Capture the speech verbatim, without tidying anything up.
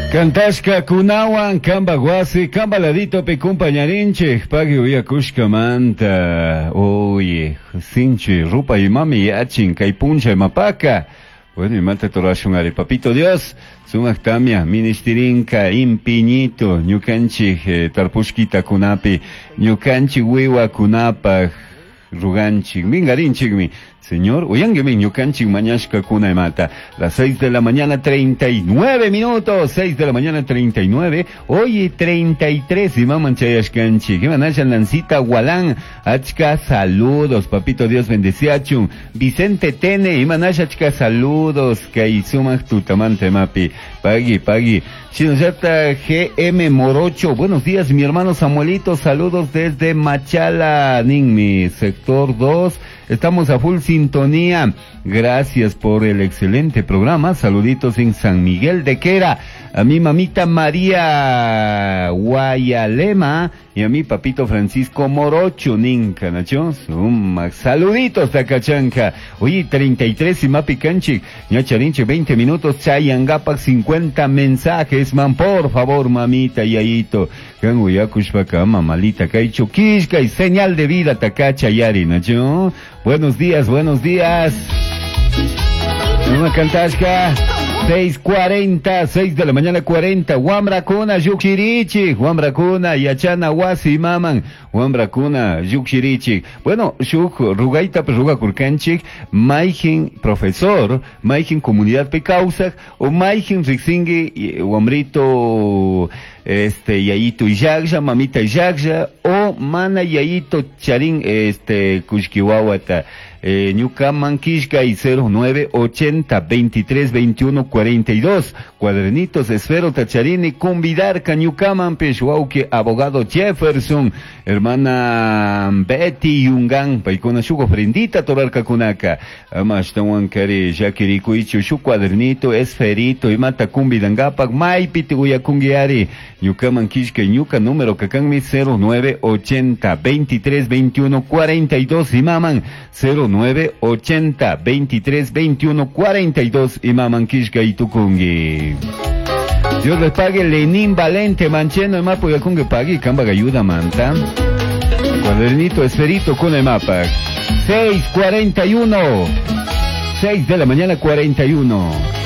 Cantashka kunawan, kamba guasi, kamba ladito pe compañarinche, pagi uya kushka manta, oye, sinche, rupa y mami yachin, kai puncha y mapaca. Bueno, y mata torashungari, papito Dios, sumactamia, ministerinka, impiñito, ñucanchi, eh, tarpushkita kunapi, ñucanchi huewa kunapa, ruganchi, mingarinchigmi. Señor, oyangueme ñucanchik mañashka kuna mata. Las seis de la mañana, treinta y nueve minutos. Seis de la mañana, treinta y nueve. Oye, treinta y tres. Y maman chayashkanchik. Que manachan Lancita Gualán. Achka, saludos. Papito Dios bendeciachun. Vicente Tene. Y manachachka, saludos. Que sumak tutamante mapi. Pagui, pagui. Chinosata G M Morocho. Buenos días, mi hermano Samuelito. Saludos desde Machala, Ningmi, sector dos. Estamos a full sintonía. Gracias por el excelente programa. Saluditos en San Miguel de Quera. A mi mamita María Guayalema y a mi papito Francisco Morocho, Ninca, Nacho. Suma. Saluditos, Tacachanca. Oye, treinta y tres y Mapi Canchic. Ñacharinche, veinte minutos. Chayangapac, cincuenta mensajes, man. Por favor, mamita, yayito. Ganguyakushpaka, mamalita, Kaicho, Kishka y señal de vida, Tacacha, Yari, Nacho. Buenos días, buenos días. Una cantashka. seis cuarenta, seis de la mañana cuarenta, Huambracuna, Yuxirichi, Huambracuna, Yachana, Wasi, Maman, Huambracuna, Yuxirichi. Bueno, Shuk, Rugaita, Ruga Kurkanchik, Maijin, profesor, Maijin, comunidad Pecausa, o Maijin, Rixingi, Huambrito, este, Yayito Yagsha, Mamita Yagsha, o Mana Yayito Charin, este, Kushkiwawata. Eh, Ñucaman, Kishka y cero nueve ochenta veintitrés veintiuno cuarenta y dos. Cuadernitos, Esfero, Tacharini, convidar Cañucaman, Peshwauke, abogado Jefferson, hermana Betty Yungan, Paikona Shugo, Frendita, Torar Kakunaka, Amashtawan Kare, Jakiri Kuichu, Shu cuadernito, Esferito, y Mata Kumbidangapak, Maipiti Uyakungiari, Ñucaman, Kishka y Ñuca, número Kakanmi cero nueve ochenta veintitrés veintiuno cuarenta y dos, y Maman, cero nueve ochenta veintitrés veintiuno cuarenta y dos, y Maman Kishka y Tukungi. Dios les pague, Lenín Valente, Mancheno, el mapa ya con que pague, Cambaga ayuda, manta. Cuadernito, Esferito, con el mapa. seis cuarenta y uno. seis de la mañana, cuarenta y uno.